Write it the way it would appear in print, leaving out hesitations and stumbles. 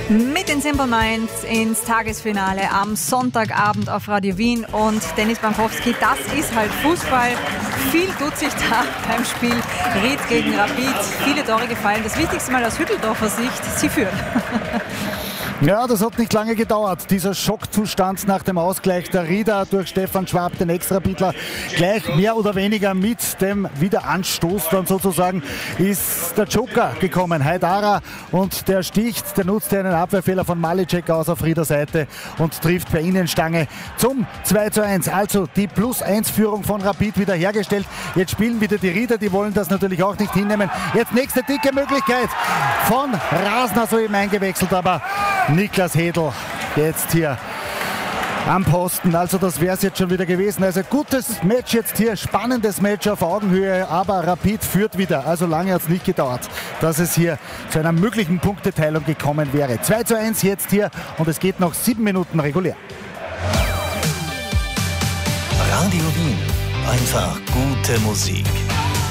Mit den Simple Minds ins Tagesfinale am Sonntagabend auf Radio Wien und Dennis Bankowski, das ist halt Fußball. Viel tut sich da beim Spiel Ried gegen Rapid. Viele Tore gefallen. Das Wichtigste mal aus Hütteldorfer Sicht, sie führen. Ja, das hat nicht lange gedauert. Dieser Schockzustand nach dem Ausgleich der Rieder durch Stefan Schwab, den Extrabitler, gleich mehr oder weniger mit dem Wiederanstoß dann sozusagen ist der Joker gekommen, Haidara, und der sticht, der nutzt einen Abwehrfehler von Malicek aus auf Rieder Seite und trifft per Innenstange zum 2:1. Also die +1-Führung von Rapid wiederhergestellt. Jetzt spielen wieder die Rieder, die wollen das natürlich auch nicht hinnehmen. Jetzt nächste dicke Möglichkeit von Rasner, soeben eingewechselt, aber Niklas Hedl jetzt hier am Posten. Also das wäre es jetzt schon wieder gewesen. Also gutes Match jetzt hier, spannendes Match auf Augenhöhe, aber Rapid führt wieder. Also lange hat es nicht gedauert, dass es hier zu einer möglichen Punkteteilung gekommen wäre. 2:1 jetzt hier und es geht noch 7 Minuten regulär. Radio Wien. Einfach gute Musik.